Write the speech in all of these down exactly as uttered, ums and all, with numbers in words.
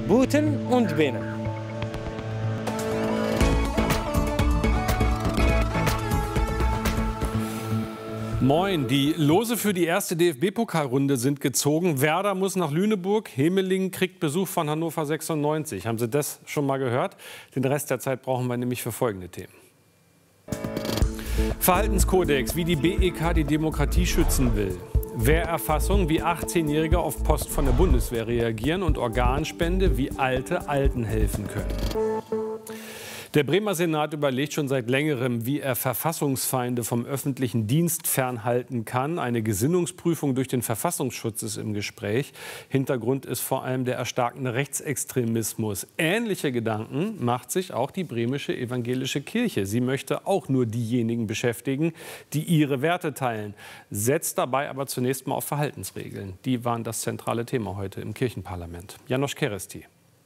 Buten und Bene. Moin, die Lose für die erste D F B-Pokalrunde sind gezogen. Werder muss nach Lüneburg, Hemeling kriegt Besuch von Hannover sechsundneunzig. Haben Sie das schon mal gehört? Den Rest der Zeit brauchen wir nämlich für folgende Themen. Verhaltenskodex, wie die B E K die Demokratie schützen will. Wehrerfassung, wie achtzehnjährige auf Post von der Bundeswehr reagieren und Organspende, wie Alte Alten helfen können. Der Bremer Senat überlegt schon seit längerem, wie er Verfassungsfeinde vom öffentlichen Dienst fernhalten kann. Eine Gesinnungsprüfung durch den Verfassungsschutz ist im Gespräch. Hintergrund ist vor allem der erstarkende Rechtsextremismus. Ähnliche Gedanken macht sich auch die bremische evangelische Kirche. Sie möchte auch nur diejenigen beschäftigen, die ihre Werte teilen, setzt dabei aber zunächst mal auf Verhaltensregeln. Die waren das zentrale Thema heute im Kirchenparlament. János Kereszti.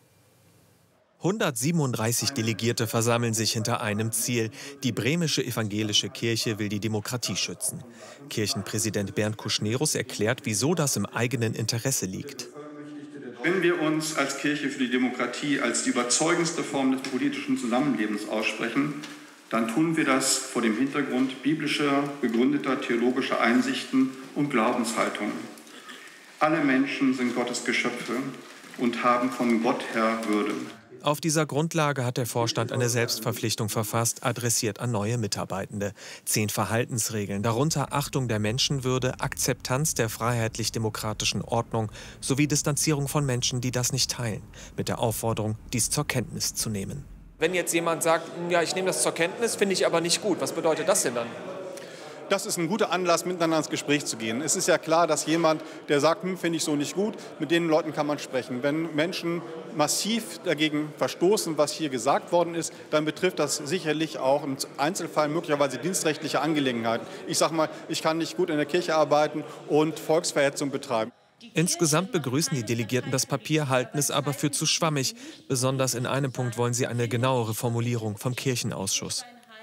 hundertsiebenunddreißig Delegierte versammeln sich hinter einem Ziel. Die bremische evangelische Kirche will die Demokratie schützen. Kirchenpräsident Bernd Kuschnerus erklärt, wieso das im eigenen Interesse liegt. Wenn wir uns als Kirche für die Demokratie als die überzeugendste Form des politischen Zusammenlebens aussprechen, dann tun wir das vor dem Hintergrund biblischer, begründeter theologischer Einsichten und Glaubenshaltungen. Alle Menschen sind Gottes Geschöpfe und haben von Gott her Würde. Auf dieser Grundlage hat der Vorstand eine Selbstverpflichtung verfasst, adressiert an neue Mitarbeitende. Zehn Verhaltensregeln, darunter Achtung der Menschenwürde, Akzeptanz der freiheitlich-demokratischen Ordnung sowie Distanzierung von Menschen, die das nicht teilen, mit der Aufforderung, dies zur Kenntnis zu nehmen. Wenn jetzt jemand sagt, ja, ich nehme das zur Kenntnis, finde ich aber nicht gut, was bedeutet das denn dann? Das ist ein guter Anlass, miteinander ins Gespräch zu gehen. Es ist ja klar, dass jemand, der sagt, hm, finde ich so nicht gut, mit den Leuten kann man sprechen. Wenn Menschen massiv dagegen verstoßen, was hier gesagt worden ist, dann betrifft das sicherlich auch im Einzelfall möglicherweise dienstrechtliche Angelegenheiten. Ich sage mal, ich kann nicht gut in der Kirche arbeiten und Volksverhetzung betreiben. Insgesamt begrüßen die Delegierten das Papier, halten es aber für zu schwammig. Besonders in einem Punkt wollen sie eine genauere Formulierung vom Kirchenausschuss.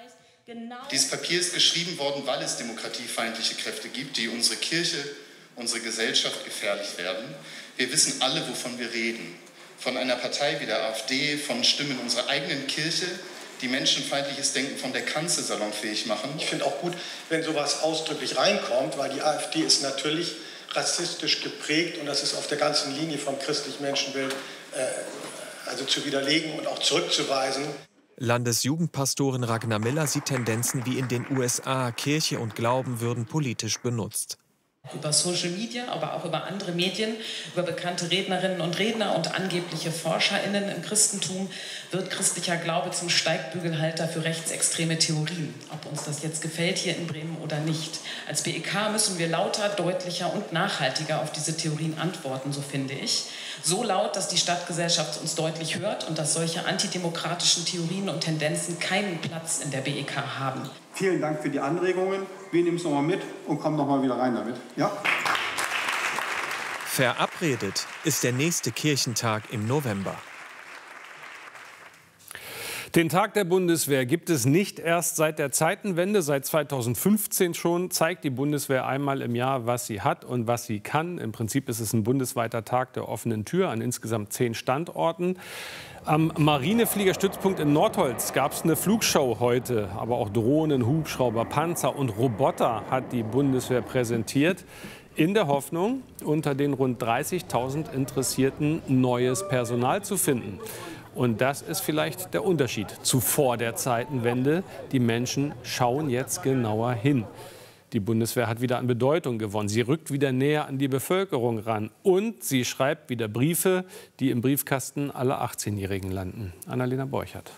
Dieses Papier ist geschrieben worden, weil es demokratiefeindliche Kräfte gibt, die unsere Kirche, unsere Gesellschaft gefährlich werden. Wir wissen alle, wovon wir reden. Von einer Partei wie der AfD, von Stimmen unserer eigenen Kirche, die menschenfeindliches Denken von der Kanzel salonfähig machen. Ich finde auch gut, wenn sowas ausdrücklich reinkommt, weil die AfD ist natürlich rassistisch geprägt und das ist auf der ganzen Linie vom christlichen Menschenbild äh, also zu widerlegen und auch zurückzuweisen. Landesjugendpastorin Ragnar Miller sieht Tendenzen wie in den U S A. Kirche und Glauben würden politisch benutzt. Über Social Media, aber auch über andere Medien, über bekannte Rednerinnen und Redner und angebliche ForscherInnen im Christentum wird christlicher Glaube zum Steigbügelhalter für rechtsextreme Theorien. Ob uns das jetzt gefällt hier in Bremen oder nicht. Als B E K müssen wir lauter, deutlicher und nachhaltiger auf diese Theorien antworten, so finde ich. So laut, dass die Stadtgesellschaft uns deutlich hört und dass solche antidemokratischen Theorien und Tendenzen keinen Platz in der B E K haben. Vielen Dank für die Anregungen. Wir nehmen es nochmal mit und kommen nochmal wieder rein damit. Ja? Verabredet ist der nächste Kirchentag im November. Den Tag der Bundeswehr gibt es nicht erst seit der Zeitenwende. Seit zweitausendfünfzehn schon zeigt die Bundeswehr einmal im Jahr, was sie hat und was sie kann. Im Prinzip ist es ein bundesweiter Tag der offenen Tür an insgesamt zehn Standorten. Am Marinefliegerstützpunkt in Nordholz gab es eine Flugshow heute. Aber auch Drohnen, Hubschrauber, Panzer und Roboter hat die Bundeswehr präsentiert. In der Hoffnung, unter den rund dreißigtausend Interessierten neues Personal zu finden. Und das ist vielleicht der Unterschied zu vor der Zeitenwende. Die Menschen schauen jetzt genauer hin. Die Bundeswehr hat wieder an Bedeutung gewonnen. Sie rückt wieder näher an die Bevölkerung ran. Und sie schreibt wieder Briefe, die im Briefkasten aller achtzehnjährigen landen. Annalena Borchert.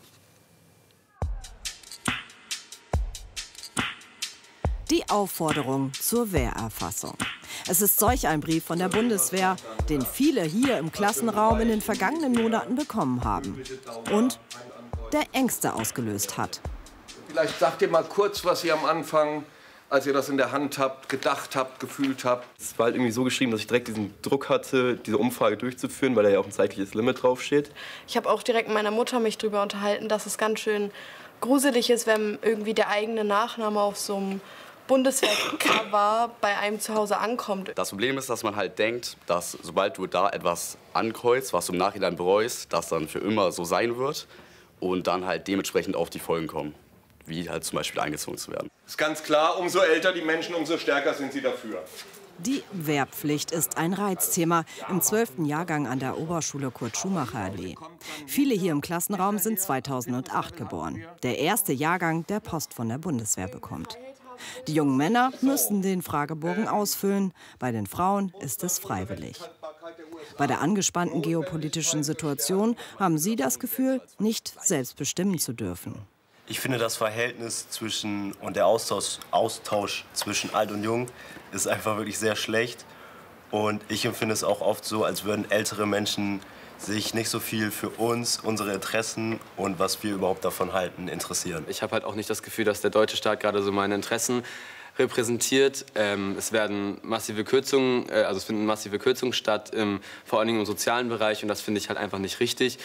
Die Aufforderung zur Wehrerfassung. Es ist solch ein Brief von der Bundeswehr, den viele hier im Klassenraum in den vergangenen Monaten bekommen haben und der Ängste ausgelöst hat. Vielleicht sagt ihr mal kurz, was ihr am Anfang, als ihr das in der Hand habt, gedacht habt, gefühlt habt. Es war halt irgendwie so geschrieben, dass ich direkt diesen Druck hatte, diese Umfrage durchzuführen, weil da ja auch ein zeitliches Limit draufsteht. Ich habe auch direkt mit meiner Mutter mich darüber unterhalten, dass es ganz schön gruselig ist, wenn irgendwie der eigene Nachname auf so einem Bundeswehr-Cover bei einem zu Hause ankommt. Das Problem ist, dass man halt denkt, dass sobald du da etwas ankreuzt, was du im Nachhinein bereust, das dann für immer so sein wird und dann halt dementsprechend auf die Folgen kommen, wie halt zum Beispiel eingezogen zu werden. Ist ganz klar, umso älter die Menschen, umso stärker sind sie dafür. Die Wehrpflicht ist ein Reizthema im zwölften Jahrgang an der Oberschule Kurt-Schumacher-Allee. Viele hier im Klassenraum sind zweitausendacht geboren. Der erste Jahrgang, der Post von der Bundeswehr bekommt. Die jungen Männer müssen den Fragebogen ausfüllen. Bei den Frauen ist es freiwillig. Bei der angespannten geopolitischen Situation haben sie das Gefühl, nicht selbst bestimmen zu dürfen. Ich finde, das Verhältnis zwischen und der Austausch, Austausch zwischen Alt und Jung ist einfach wirklich sehr schlecht. Und ich empfinde es auch oft so, als würden ältere Menschen sich nicht so viel für uns, unsere Interessen und was wir überhaupt davon halten, interessieren. Ich habe halt auch nicht das Gefühl, dass der deutsche Staat gerade so meine Interessen repräsentiert. Ähm, es werden massive Kürzungen, äh, also es finden massive Kürzungen statt, ähm, vor allen Dingen im sozialen Bereich, und das finde ich halt einfach nicht richtig.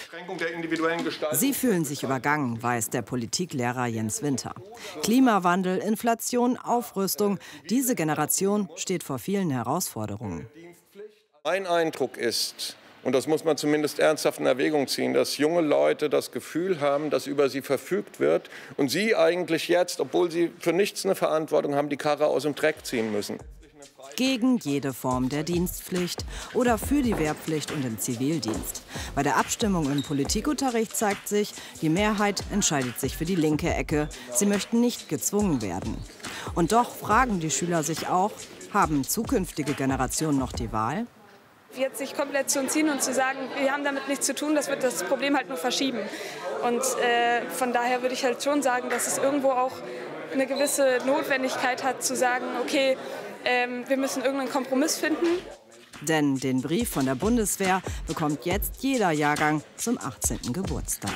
Sie fühlen sich übergangen, weiß der Politiklehrer Jens Winter. Klimawandel, Inflation, Aufrüstung, diese Generation steht vor vielen Herausforderungen. Mein Eindruck ist, und das muss man zumindest ernsthaft in Erwägung ziehen, dass junge Leute das Gefühl haben, dass über sie verfügt wird und sie eigentlich jetzt, obwohl sie für nichts eine Verantwortung haben, die Karre aus dem Dreck ziehen müssen. Gegen jede Form der Dienstpflicht oder für die Wehrpflicht und den Zivildienst. Bei der Abstimmung im Politikunterricht zeigt sich, die Mehrheit entscheidet sich für die linke Ecke. Sie möchten nicht gezwungen werden. Und doch fragen die Schüler sich auch, haben zukünftige Generationen noch die Wahl? Jetzt sich komplett zu entziehen und zu sagen, wir haben damit nichts zu tun, das wird das Problem halt nur verschieben. Und äh, von daher würde ich halt schon sagen, dass es irgendwo auch eine gewisse Notwendigkeit hat, zu sagen, okay, ähm, wir müssen irgendeinen Kompromiss finden. Denn den Brief von der Bundeswehr bekommt jetzt jeder Jahrgang zum achtzehnten Geburtstag.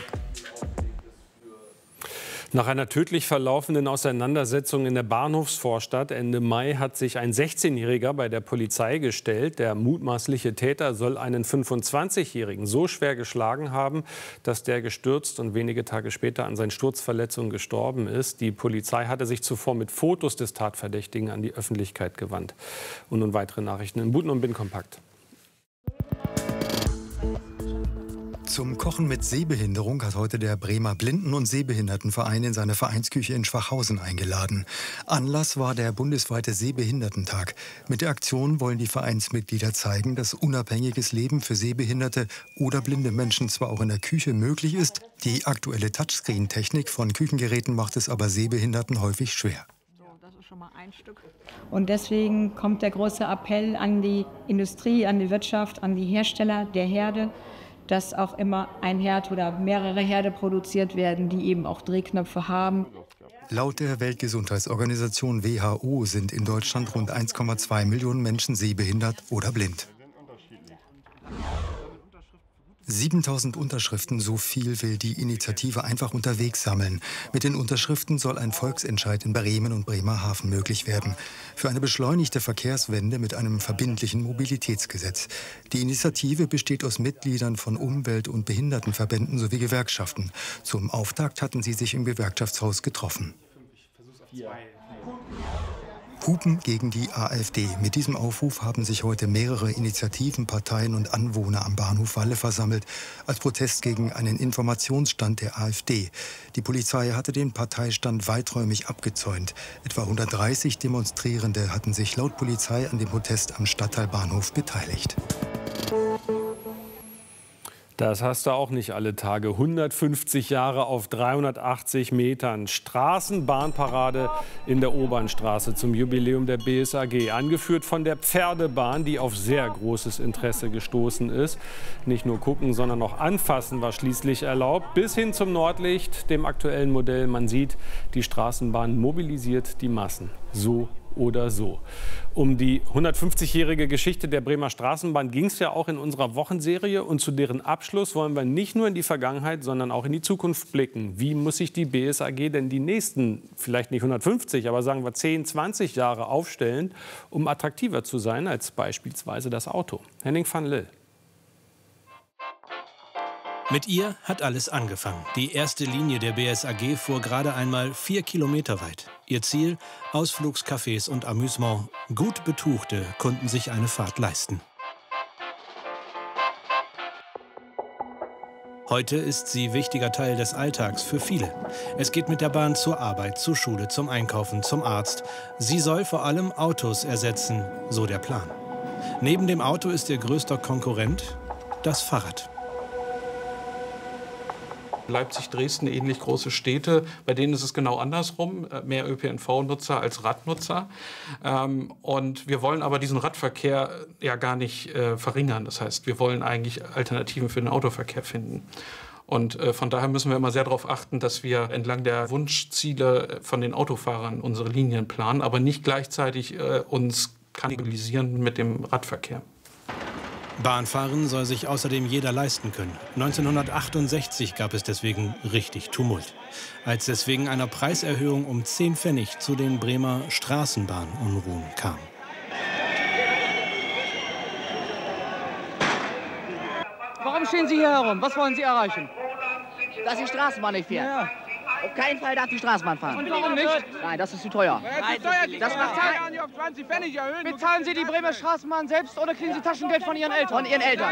Nach einer tödlich verlaufenden Auseinandersetzung in der Bahnhofsvorstadt Ende Mai hat sich ein sechzehnjähriger bei der Polizei gestellt. Der mutmaßliche Täter soll einen fünfundzwanzigjährigen so schwer geschlagen haben, dass der gestürzt und wenige Tage später an seinen Sturzverletzungen gestorben ist. Die Polizei hatte sich zuvor mit Fotos des Tatverdächtigen an die Öffentlichkeit gewandt. Und nun weitere Nachrichten in Buten und Bin kompakt. Zum Kochen mit Sehbehinderung hat heute der Bremer Blinden- und Sehbehindertenverein in seine Vereinsküche in Schwachhausen eingeladen. Anlass war der bundesweite Sehbehindertentag. Mit der Aktion wollen die Vereinsmitglieder zeigen, dass unabhängiges Leben für sehbehinderte oder blinde Menschen zwar auch in der Küche möglich ist, die aktuelle Touchscreen-Technik von Küchengeräten macht es aber Sehbehinderten häufig schwer. Und deswegen kommt der große Appell an die Industrie, an die Wirtschaft, an die Hersteller der Herde, dass auch immer ein Herd oder mehrere Herde produziert werden, die eben auch Drehknöpfe haben. Laut der Weltgesundheitsorganisation W H O sind in Deutschland rund eins Komma zwei Millionen Menschen sehbehindert oder blind. siebentausend Unterschriften, so viel will die Initiative einfach unterwegs sammeln. Mit den Unterschriften soll ein Volksentscheid in Bremen und Bremerhaven möglich werden. Für eine beschleunigte Verkehrswende mit einem verbindlichen Mobilitätsgesetz. Die Initiative besteht aus Mitgliedern von Umwelt- und Behindertenverbänden sowie Gewerkschaften. Zum Auftakt hatten sie sich im Gewerkschaftshaus getroffen. Hupen gegen die AfD. Mit diesem Aufruf haben sich heute mehrere Initiativen, Parteien und Anwohner am Bahnhof Walle versammelt, als Protest gegen einen Informationsstand der AfD. Die Polizei hatte den Parteistand weiträumig abgezäunt. Etwa hundertdreißig Demonstrierende hatten sich laut Polizei an dem Protest am Stadtteilbahnhof beteiligt. Das hast du auch nicht alle Tage. hundertfünfzig Jahre auf dreihundertachtzig Metern. Straßenbahnparade in der Obernstraße zum Jubiläum der B S A G. Angeführt von der Pferdebahn, die auf sehr großes Interesse gestoßen ist. Nicht nur gucken, sondern auch anfassen war schließlich erlaubt. Bis hin zum Nordlicht, dem aktuellen Modell. Man sieht, die Straßenbahn mobilisiert die Massen. So oder so. Um die hundertfünfzigjährige Geschichte der Bremer Straßenbahn ging es ja auch in unserer Wochenserie. Und zu deren Abschluss wollen wir nicht nur in die Vergangenheit, sondern auch in die Zukunft blicken. Wie muss sich die B S A G denn die nächsten, vielleicht nicht hundertfünfzig, aber sagen wir zehn, zwanzig Jahre aufstellen, um attraktiver zu sein als beispielsweise das Auto? Henning van Lill. Mit ihr hat alles angefangen. Die erste Linie der B S A G fuhr gerade einmal vier Kilometer weit. Ihr Ziel: Ausflugscafés und Amüsement. Gut Betuchte konnten sich eine Fahrt leisten. Heute ist sie wichtiger Teil des Alltags für viele. Es geht mit der Bahn zur Arbeit, zur Schule, zum Einkaufen, zum Arzt. Sie soll vor allem Autos ersetzen, so der Plan. Neben dem Auto ist ihr größter Konkurrent das Fahrrad. Leipzig, Dresden, ähnlich große Städte, bei denen ist es genau andersrum, mehr Ö P N V-Nutzer als Radnutzer. Und wir wollen aber diesen Radverkehr ja gar nicht verringern. Das heißt, wir wollen eigentlich Alternativen für den Autoverkehr finden. Und von daher müssen wir immer sehr darauf achten, dass wir entlang der Wunschziele von den Autofahrern unsere Linien planen, aber nicht gleichzeitig uns kannibalisieren mit dem Radverkehr. Bahnfahren soll sich außerdem jeder leisten können. neunzehnhundertachtundsechzig gab es deswegen richtig Tumult, als es wegen einer Preiserhöhung um zehn Pfennig zu den Bremer Straßenbahnunruhen kam. Warum stehen Sie hier herum? Was wollen Sie erreichen? Dass die Straßenbahn nicht fährt. Ja. Auf keinen Fall darf die Straßenbahn fahren. Und warum nicht? Nein, das ist zu teuer. Nein, das macht keinen. auf zwanzig Pfennig erhöhen. Bezahlen Sie die Bremer Straßenbahn selbst oder kriegen Sie Taschengeld von Ihren Eltern? Von Ihren Eltern.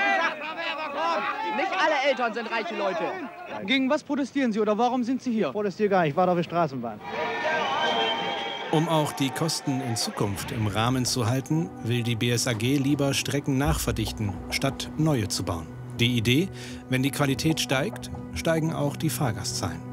Nicht alle Eltern sind reiche Leute. Gegen was protestieren Sie oder warum sind Sie hier? Ich protestiere gar nicht, ich warte auf die Straßenbahn. Um auch die Kosten in Zukunft im Rahmen zu halten, will die B S A G lieber Strecken nachverdichten, statt neue zu bauen. Die Idee: Wenn die Qualität steigt, steigen auch die Fahrgastzahlen.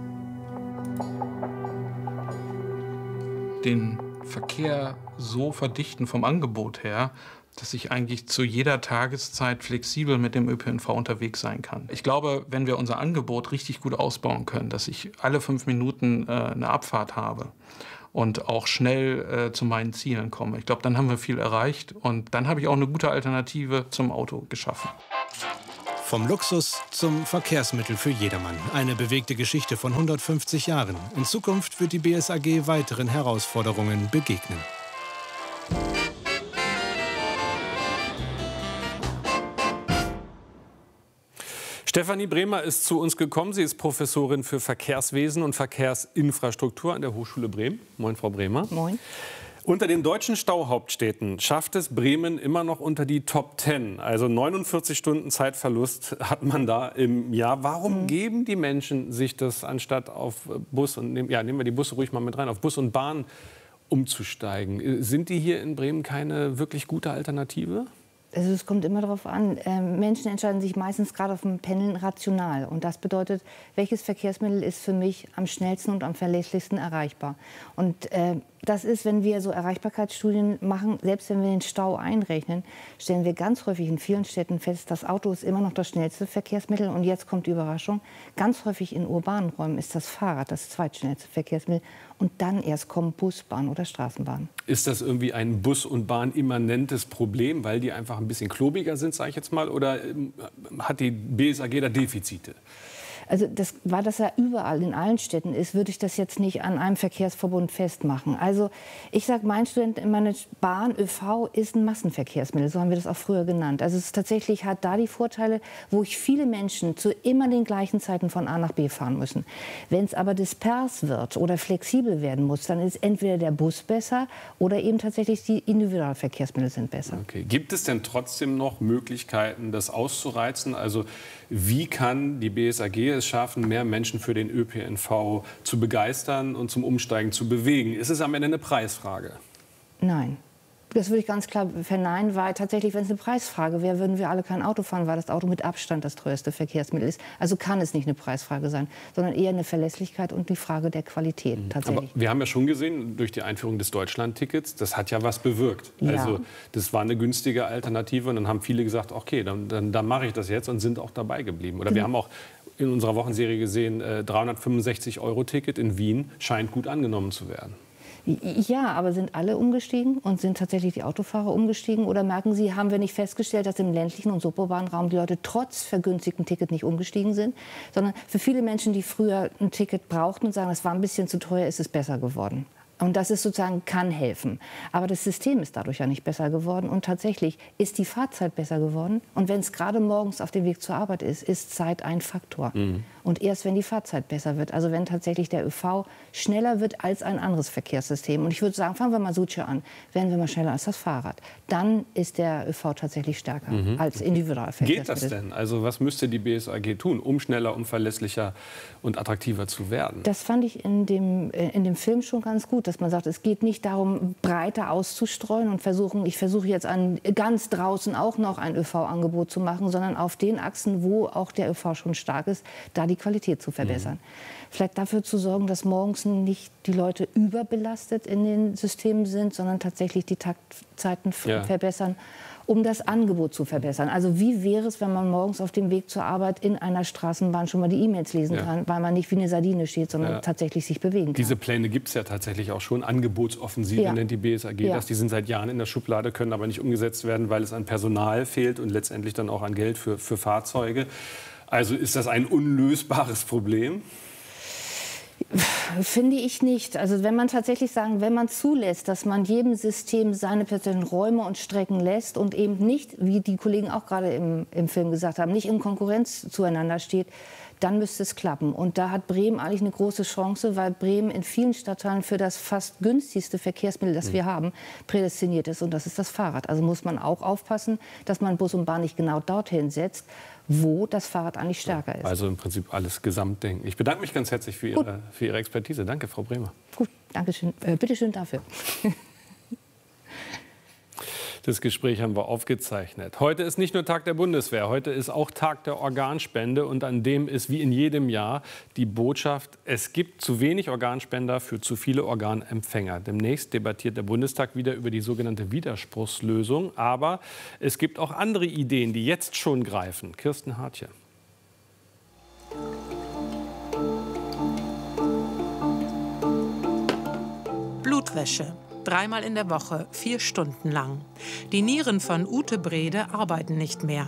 Den Verkehr so verdichten vom Angebot her, dass ich eigentlich zu jeder Tageszeit flexibel mit dem Ö P N V unterwegs sein kann. Ich glaube, wenn wir unser Angebot richtig gut ausbauen können, dass ich alle fünf Minuten äh, eine Abfahrt habe und auch schnell äh, zu meinen Zielen komme, ich glaube, dann haben wir viel erreicht und dann habe ich auch eine gute Alternative zum Auto geschaffen. Vom Luxus zum Verkehrsmittel für jedermann. Eine bewegte Geschichte von hundertfünfzig Jahren. In Zukunft wird die B S A G weiteren Herausforderungen begegnen. Stefanie Bremer ist zu uns gekommen. Sie ist Professorin für Verkehrswesen und Verkehrsinfrastruktur an der Hochschule Bremen. Moin, Frau Bremer. Moin. Unter den deutschen Stauhauptstädten schafft es Bremen immer noch unter die Top zehn. Also neunundvierzig Stunden Zeitverlust hat man da im Jahr. Warum mhm. geben die Menschen sich das, anstatt auf Bus und ja, nehmen wir die Busse ruhig mal mit rein, auf Bus und Bahn umzusteigen? Sind die hier in Bremen keine wirklich gute Alternative? Also es kommt immer darauf an. Ähm, Menschen entscheiden sich meistens gerade auf dem Pendeln rational. Und das bedeutet, welches Verkehrsmittel ist für mich am schnellsten und am verlässlichsten erreichbar. Und äh, das ist, wenn wir so Erreichbarkeitsstudien machen, selbst wenn wir den Stau einrechnen, stellen wir ganz häufig in vielen Städten fest, das Auto ist immer noch das schnellste Verkehrsmittel. Und jetzt kommt die Überraschung, ganz häufig in urbanen Räumen ist das Fahrrad das zweitschnellste Verkehrsmittel. Und dann erst kommen Bus, Bahn oder Straßenbahn. Ist das irgendwie ein Bus- und Bahn-immanentes Problem, weil die einfach ein bisschen klobiger sind, sage ich jetzt mal? Oder hat die B S A G da Defizite? Also das, weil das ja überall in allen Städten ist, würde ich das jetzt nicht an einem Verkehrsverbund festmachen. Also ich sage meinen Studenten, meine Bahn, ÖV ist ein Massenverkehrsmittel, so haben wir das auch früher genannt. Also es tatsächlich hat da die Vorteile, wo ich viele Menschen zu immer den gleichen Zeiten von A nach B fahren müssen. Wenn es aber dispers wird oder flexibel werden muss, dann ist entweder der Bus besser oder eben tatsächlich die Individualverkehrsmittel sind besser. Okay. Gibt es denn trotzdem noch Möglichkeiten, das auszureizen? Also wie kann die B S A G es schaffen, mehr Menschen für den Ö P N V zu begeistern und zum Umsteigen zu bewegen? Ist es am Ende eine Preisfrage? Nein. Das würde ich ganz klar verneinen, weil tatsächlich, wenn es eine Preisfrage wäre, würden wir alle kein Auto fahren, weil das Auto mit Abstand das teuerste Verkehrsmittel ist. Also kann es nicht eine Preisfrage sein, sondern eher eine Verlässlichkeit und die Frage der Qualität tatsächlich. Aber wir haben ja schon gesehen, durch die Einführung des Deutschland-Tickets, das hat ja was bewirkt. Ja. Also das war eine günstige Alternative und dann haben viele gesagt, okay, dann, dann, dann mache ich das jetzt und sind auch dabei geblieben. Oder wir haben auch in unserer Wochenserie gesehen, äh, dreihundertfünfundsechzig Euro Ticket in Wien scheint gut angenommen zu werden. Ja, aber sind alle umgestiegen und sind tatsächlich die Autofahrer umgestiegen? Oder merken Sie, haben wir nicht festgestellt, dass im ländlichen und suburbanen Raum die Leute trotz vergünstigten Ticket nicht umgestiegen sind? Sondern für viele Menschen, die früher ein Ticket brauchten und sagen, es war ein bisschen zu teuer, ist es besser geworden. Und das ist sozusagen, kann helfen. Aber das System ist dadurch ja nicht besser geworden. Und tatsächlich ist die Fahrzeit besser geworden. Und wenn es gerade morgens auf dem Weg zur Arbeit ist, ist Zeit ein Faktor. Mhm. Und erst wenn die Fahrzeit besser wird, also wenn tatsächlich der ÖV schneller wird als ein anderes Verkehrssystem. Und ich würde sagen, fangen wir mal so an, werden wir mal schneller als das Fahrrad. Dann ist der ÖV tatsächlich stärker mhm. als Individualverkehrsmittel. Geht das denn? Also was müsste die B S A G tun, um schneller, um verlässlicher und attraktiver zu werden? Das fand ich in dem, in dem Film schon ganz gut, dass man sagt, es geht nicht darum, breiter auszustreuen und versuchen, ich versuche jetzt an ganz draußen auch noch ein ÖV-Angebot zu machen, sondern auf den Achsen, wo auch der ÖV schon stark ist, da die Qualität zu verbessern. Mhm. Vielleicht dafür zu sorgen, dass morgens nicht die Leute überbelastet in den Systemen sind, sondern tatsächlich die Taktzeiten ja. verbessern, um das Angebot zu verbessern. Also wie wäre es, wenn man morgens auf dem Weg zur Arbeit in einer Straßenbahn schon mal die E-Mails lesen ja. kann, weil man nicht wie eine Sardine steht, sondern ja. tatsächlich sich bewegen kann. Diese Pläne gibt es ja tatsächlich auch schon. Angebotsoffensive ja. nennt die B S A G ja. das. Die sind seit Jahren in der Schublade, können aber nicht umgesetzt werden, weil es an Personal fehlt und letztendlich dann auch an Geld für, für Fahrzeuge. Also ist das ein unlösbares Problem? Finde ich nicht. Also wenn man tatsächlich sagen, wenn man zulässt, dass man jedem System seine persönlichen Räume und Strecken lässt und eben nicht, wie die Kollegen auch gerade im, im Film gesagt haben, nicht in Konkurrenz zueinander steht, dann müsste es klappen. Und da hat Bremen eigentlich eine große Chance, weil Bremen in vielen Stadtteilen für das fast günstigste Verkehrsmittel, das wir haben, prädestiniert ist. Und das ist das Fahrrad. Also muss man auch aufpassen, dass man Bus und Bahn nicht genau dorthin setzt, wo das Fahrrad eigentlich stärker ist. Also im Prinzip alles Gesamtdenken. Ich bedanke mich ganz herzlich für Ihre, für Ihre Expertise. Danke, Frau Bremer. Gut, danke schön. Äh, bitte schön dafür. Das Gespräch haben wir aufgezeichnet. Heute ist nicht nur Tag der Bundeswehr, heute ist auch Tag der Organspende. Und an dem ist wie in jedem Jahr die Botschaft, es gibt zu wenig Organspender für zu viele Organempfänger. Demnächst debattiert der Bundestag wieder über die sogenannte Widerspruchslösung. Aber es gibt auch andere Ideen, die jetzt schon greifen. Kirsten Hartje. Blutwäsche. Dreimal in der Woche, vier Stunden lang. Die Nieren von Ute Brede arbeiten nicht mehr.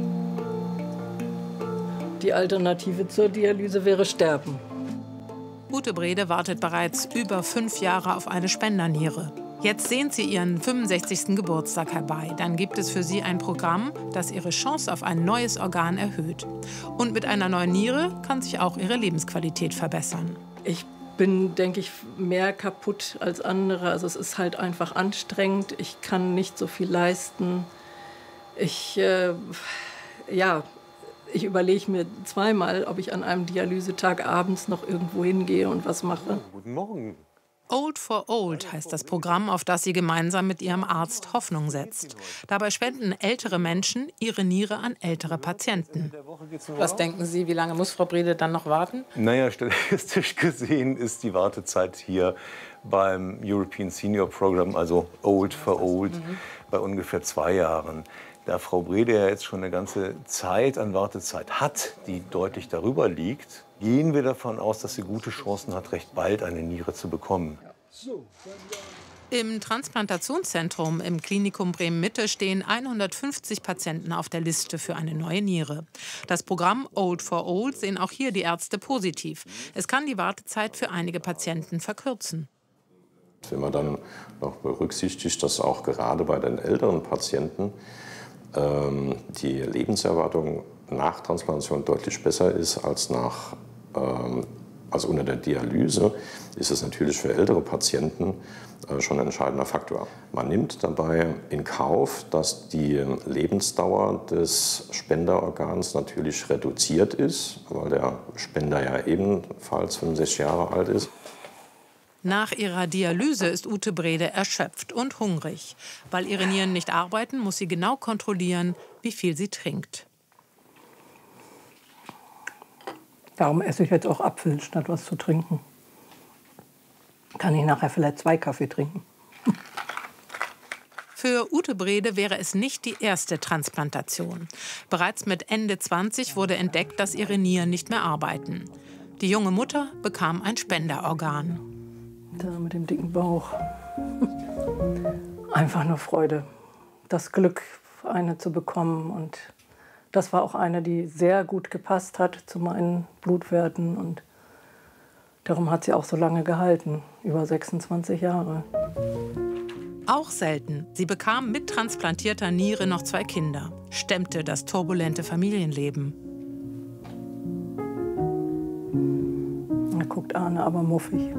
Die Alternative zur Dialyse wäre Sterben. Ute Brede wartet bereits über fünf Jahre auf eine Spenderniere. Jetzt sehnt sie ihren fünfundsechzigsten Geburtstag herbei. Dann gibt es für sie ein Programm, das ihre Chance auf ein neues Organ erhöht. Und mit einer neuen Niere kann sich auch ihre Lebensqualität verbessern. Ich bin, denke ich, mehr kaputt als andere. Also es ist halt einfach anstrengend. Ich kann nicht so viel leisten. Ich, äh, ja, ich überlege mir zweimal, ob ich an einem Dialysetag abends noch irgendwo hingehe und was mache. Guten Morgen. Old for Old heißt das Programm, auf das sie gemeinsam mit ihrem Arzt Hoffnung setzt. Dabei spenden ältere Menschen ihre Niere an ältere Patienten. Was denken Sie, wie lange muss Frau Brede dann noch warten? Naja, statistisch gesehen ist die Wartezeit hier beim European Senior Program, also Old for Old, mhm. bei ungefähr zwei Jahren. Da Frau Brede ja jetzt schon eine ganze Zeit an Wartezeit hat, die deutlich darüber liegt, gehen wir davon aus, dass sie gute Chancen hat, recht bald eine Niere zu bekommen. Im Transplantationszentrum im Klinikum Bremen-Mitte stehen hundertfünfzig Patienten auf der Liste für eine neue Niere. Das Programm Old for Old sehen auch hier die Ärzte positiv. Es kann die Wartezeit für einige Patienten verkürzen. Wenn man dann noch berücksichtigt, dass auch gerade bei den älteren Patienten ähm, die Lebenserwartung nach Transplantation deutlich besser ist als nach ähm, also unter der Dialyse, ist es natürlich für ältere Patienten äh, schon ein entscheidender Faktor. Man nimmt dabei in Kauf, dass die Lebensdauer des Spenderorgans natürlich reduziert ist, weil der Spender ja ebenfalls fünfundsechzig Jahre alt ist. Nach ihrer Dialyse ist Ute Brede erschöpft und hungrig. Weil ihre Nieren nicht arbeiten, muss sie genau kontrollieren, wie viel sie trinkt. Darum esse ich jetzt auch Apfel, statt was zu trinken. Kann ich nachher vielleicht zwei Kaffee trinken. Für Ute Brede wäre es nicht die erste Transplantation. Bereits mit Ende zwanzig wurde entdeckt, dass ihre Nieren nicht mehr arbeiten. Die junge Mutter bekam ein Spenderorgan. Da mit dem dicken Bauch. Einfach nur Freude. Das Glück, eine zu bekommen. Und das war auch eine, die sehr gut gepasst hat zu meinen Blutwerten. Und Darum hat sie auch so lange gehalten, über sechsundzwanzig Jahre. Auch selten. Sie bekam mit transplantierter Niere noch zwei Kinder, stemmte das turbulente Familienleben. Da guckt Arne aber muffig.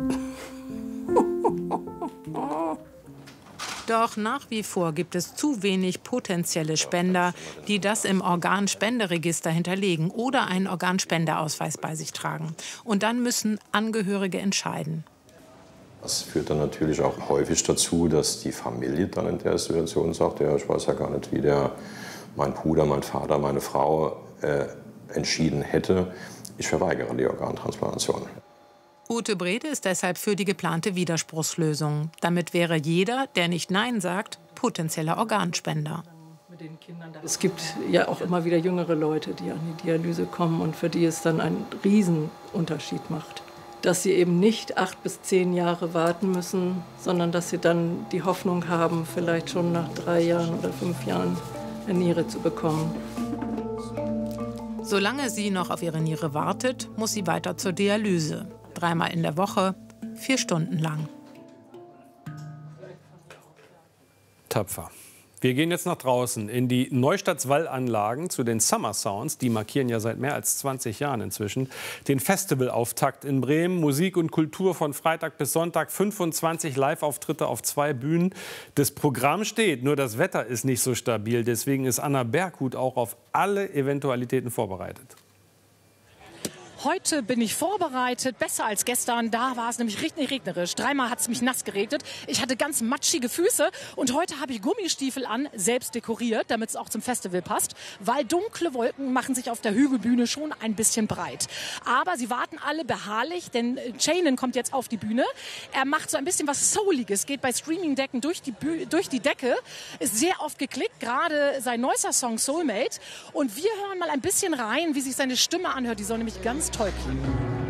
Doch nach wie vor gibt es zu wenig potenzielle Spender, die das im Organspenderegister hinterlegen oder einen Organspenderausweis bei sich tragen. Und dann müssen Angehörige entscheiden. Das führt dann natürlich auch häufig dazu, dass die Familie dann in der Situation sagt, ja, ich weiß ja gar nicht, wie der, mein Bruder, mein Vater, meine Frau äh, entschieden hätte. Ich verweigere die Organtransplantation. Ute Brede ist deshalb für die geplante Widerspruchslösung. Damit wäre jeder, der nicht Nein sagt, potenzieller Organspender. Es gibt ja auch immer wieder jüngere Leute, die an die Dialyse kommen und für die es dann einen Riesenunterschied macht. Dass sie eben nicht acht bis zehn Jahre warten müssen, sondern dass sie dann die Hoffnung haben, vielleicht schon nach drei Jahren oder fünf Jahren eine Niere zu bekommen. Solange sie noch auf ihre Niere wartet, muss sie weiter zur Dialyse. Dreimal in der Woche, vier Stunden lang. Tapfer. Wir gehen jetzt nach draußen in die Neustadt-Wallanlagen zu den Summer Sounds. Die markieren ja seit mehr als zwanzig Jahren inzwischen den Festivalauftakt in Bremen. Musik und Kultur von Freitag bis Sonntag, fünfundzwanzig Live-Auftritte auf zwei Bühnen. Das Programm steht, nur das Wetter ist nicht so stabil. Deswegen ist Anna Berghut auch auf alle Eventualitäten vorbereitet. Heute bin ich vorbereitet, besser als gestern. Da war es nämlich richtig regnerisch. Dreimal hat es mich nass geregnet. Ich hatte ganz matschige Füße und heute habe ich Gummistiefel an, selbst dekoriert, damit es auch zum Festival passt, weil dunkle Wolken machen sich auf der Hügelbühne schon ein bisschen breit. Aber sie warten alle beharrlich, denn Chainen kommt jetzt auf die Bühne. Er macht so ein bisschen was Souliges, geht bei Streaming-Decken durch die, Bü durch die Decke, ist sehr oft geklickt, gerade sein neuester Song Soulmate. Und wir hören mal ein bisschen rein, wie sich seine Stimme anhört. Die soll nämlich ganz toll klingen.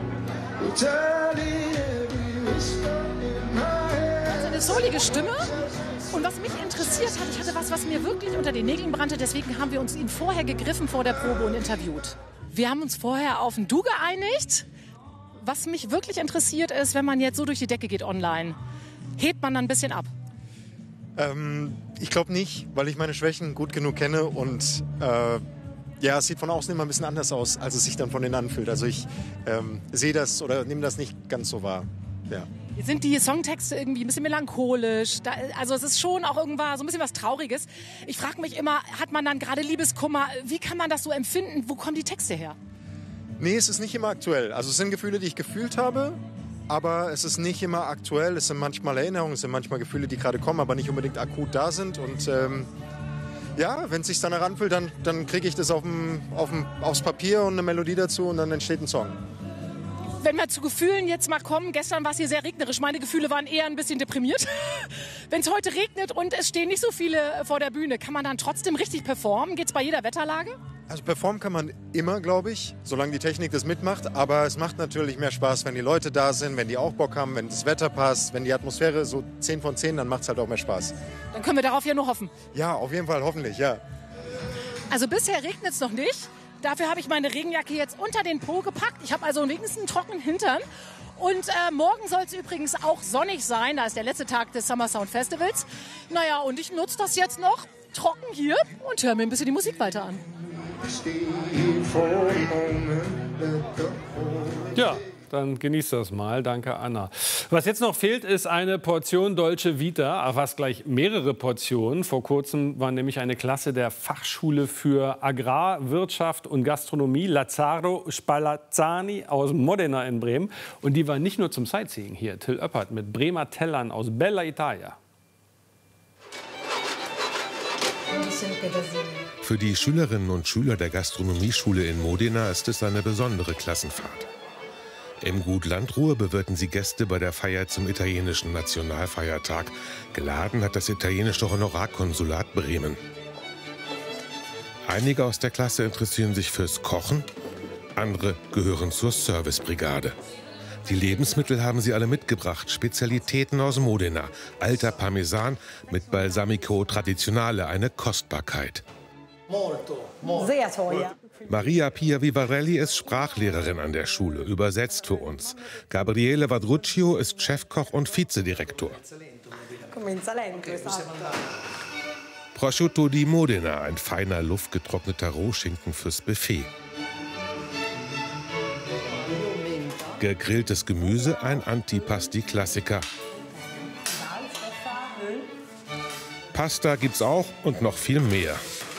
Also eine soulige Stimme. Und was mich interessiert hat, ich hatte was, was mir wirklich unter den Nägeln brannte. Deswegen haben wir uns ihn vorher gegriffen vor der Probe und interviewt. Wir haben uns vorher auf ein Du geeinigt. Was mich wirklich interessiert ist, wenn man jetzt so durch die Decke geht online, hebt man dann ein bisschen ab? Ähm, ich glaube nicht, weil ich meine Schwächen gut genug kenne und äh, ja, es sieht von außen immer ein bisschen anders aus, als es sich dann von innen anfühlt. Also ich ähm, sehe das oder nehme das nicht ganz so wahr. Ja. Sind die Songtexte irgendwie ein bisschen melancholisch? Da, also es ist schon auch irgendwann so ein bisschen was Trauriges. Ich frage mich immer, hat man dann gerade Liebeskummer? Wie kann man das so empfinden? Wo kommen die Texte her? Nee, es ist nicht immer aktuell. Also es sind Gefühle, die ich gefühlt habe, aber es ist nicht immer aktuell. Es sind manchmal Erinnerungen, es sind manchmal Gefühle, die gerade kommen, aber nicht unbedingt akut da sind. Und ähm, ja, wenn es sich dann heranfühlt, dann, dann kriege ich das auf dem, auf dem, aufs Papier und eine Melodie dazu und dann entsteht ein Song. Wenn wir zu Gefühlen jetzt mal kommen, gestern war es hier sehr regnerisch, meine Gefühle waren eher ein bisschen deprimiert. Wenn es heute regnet und es stehen nicht so viele vor der Bühne, kann man dann trotzdem richtig performen? Geht es bei jeder Wetterlage? Also performen kann man immer, glaube ich, solange die Technik das mitmacht. Aber es macht natürlich mehr Spaß, wenn die Leute da sind, wenn die auch Bock haben, wenn das Wetter passt, wenn die Atmosphäre so zehn von zehn, dann macht es halt auch mehr Spaß. Dann können wir darauf ja nur hoffen. Ja, auf jeden Fall, hoffentlich, ja. Also bisher regnet es noch nicht. Dafür habe ich meine Regenjacke jetzt unter den Po gepackt. Ich habe also wenigstens einen trockenen Hintern. Und äh, morgen soll es übrigens auch sonnig sein. Da ist der letzte Tag des Summer Sound Festivals. Naja, und ich nutze das jetzt noch trocken hier und höre mir ein bisschen die Musik weiter an. Ja, dann genießt das mal. Danke, Anna. Was jetzt noch fehlt, ist eine Portion Dolce Vita, fast gleich mehrere Portionen. Vor kurzem war nämlich eine Klasse der Fachschule für Agrarwirtschaft und Gastronomie, Lazzaro Spallanzani aus Modena in Bremen. Und die war nicht nur zum Sightseeing hier. Till Oeppert mit Bremer Tellern aus Bella Italia. Für die Schülerinnen und Schüler der Gastronomieschule in Modena ist es eine besondere Klassenfahrt. Im Gut Landruhe bewirten sie Gäste bei der Feier zum italienischen Nationalfeiertag. Geladen hat das italienische Honorarkonsulat Bremen. Einige aus der Klasse interessieren sich fürs Kochen, andere gehören zur Servicebrigade. Die Lebensmittel haben sie alle mitgebracht, Spezialitäten aus Modena, alter Parmesan mit Balsamico Traditionale, eine Kostbarkeit. Sehr teuer. Maria Pia Vivarelli ist Sprachlehrerin an der Schule, übersetzt für uns. Gabriele Vadruccio ist Chefkoch und Vizedirektor. Prosciutto di Modena, ein feiner, luftgetrockneter Rohschinken fürs Buffet. Gegrilltes Gemüse, ein Antipasti-Klassiker. Pasta gibt's auch und noch viel mehr.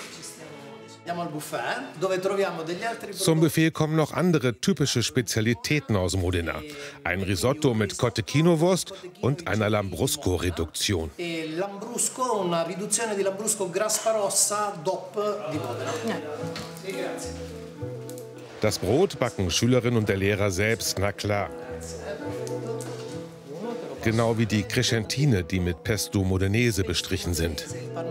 Zum Buffet kommen noch andere typische Spezialitäten aus Modena. Ein Risotto mit Cotechino-Wurst und einer Lambrusco-Reduktion. Das Brot backen Schülerinnen und der Lehrer selbst, na klar. Genau wie die Crescentine, die mit Pesto Modenese bestrichen sind.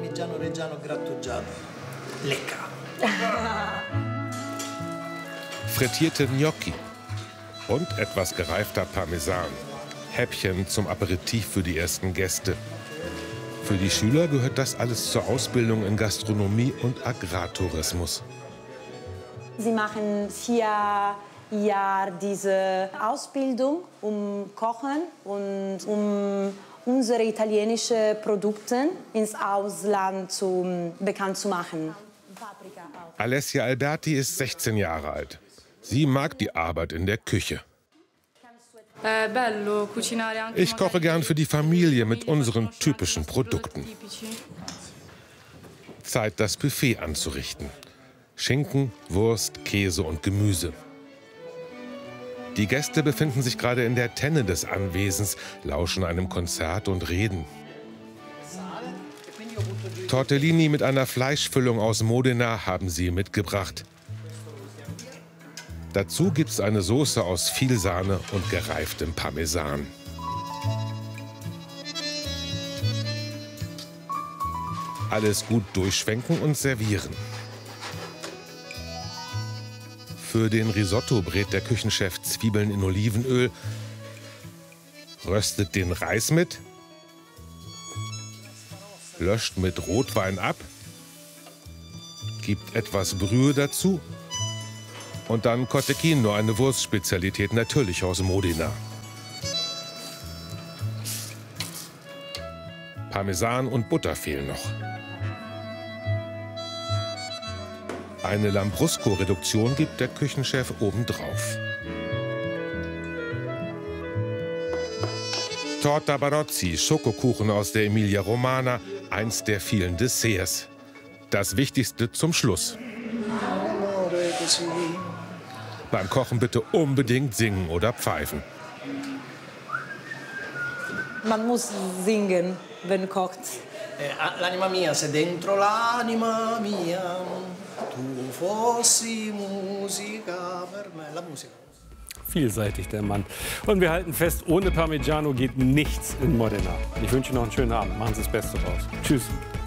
Frittierte Gnocchi und etwas gereifter Parmesan. Häppchen zum Aperitif für die ersten Gäste. Für die Schüler gehört das alles zur Ausbildung in Gastronomie und Agrartourismus. Sie machen vier Jahre diese Ausbildung, um Kochen und um unsere italienischen Produkte ins Ausland zu, bekannt zu machen. Alessia Alberti ist sechzehn Jahre alt. Sie mag die Arbeit in der Küche. Ich koche gern für die Familie mit unseren typischen Produkten. Zeit, das Buffet anzurichten. Schinken, Wurst, Käse und Gemüse. Die Gäste befinden sich gerade in der Tenne des Anwesens, lauschen einem Konzert und reden. Tortellini mit einer Fleischfüllung aus Modena haben sie mitgebracht. Dazu gibt es eine Soße aus viel Sahne und gereiftem Parmesan. Alles gut durchschwenken und servieren. Für den Risotto brät der Küchenchef Zwiebeln in Olivenöl, röstet den Reis mit, löscht mit Rotwein ab, gibt etwas Brühe dazu und dann Cotechino, eine Wurstspezialität, natürlich aus Modena. Parmesan und Butter fehlen noch. Eine Lambrusco-Reduktion gibt der Küchenchef obendrauf. Torta Barozzi, Schokokuchen aus der Emilia Romana, eins der vielen Desserts. Das Wichtigste zum Schluss. Beim Kochen bitte unbedingt singen oder pfeifen. Man muss singen, wenn kocht. L'anima mia, se dentro l'anima mia tu fossi musica per me. La musica. Vielseitig, der Mann. Und wir halten fest, ohne Parmigiano geht nichts in Modena. Ich wünsche Ihnen noch einen schönen Abend. Machen Sie das Beste draus. Tschüss.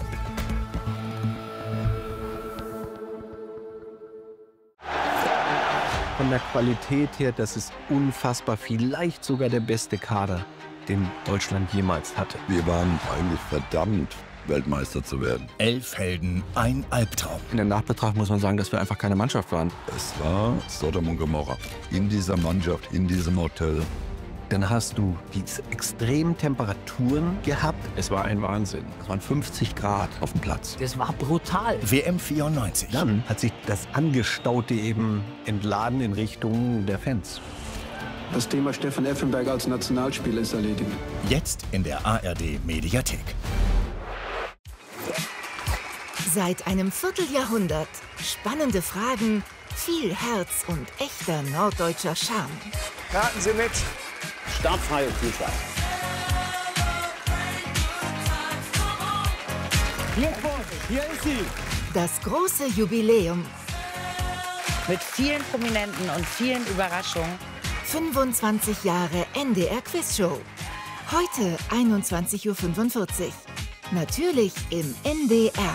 Von der Qualität her, das ist unfassbar. Vielleicht sogar der beste Kader, den Deutschland jemals hatte. Wir waren eigentlich verdammt, Weltmeister zu werden. Elf Helden, ein Albtraum. In der Nachbetrachtung muss man sagen, dass wir einfach keine Mannschaft waren. Es war Sodom und Gomorra. In dieser Mannschaft, in diesem Hotel. Dann hast du diese extremen Temperaturen gehabt. Es war ein Wahnsinn. Es waren fünfzig Grad auf dem Platz. Das war brutal. W M vierundneunzig. Dann hat sich das Angestaute eben entladen in Richtung der Fans. Das Thema Stefan Effenberg als Nationalspieler ist erledigt. Jetzt in der A R D-Mediathek. Seit einem Vierteljahrhundert spannende Fragen, viel Herz und echter norddeutscher Charme. Raten Sie mit. Startfreie Spielzeit. Glückwunsch, hier ist sie. Das große Jubiläum. Mit vielen Prominenten und vielen Überraschungen. fünfundzwanzig Jahre N D R Quizshow. Heute einundzwanzig Uhr fünfundvierzig. Natürlich im N D R.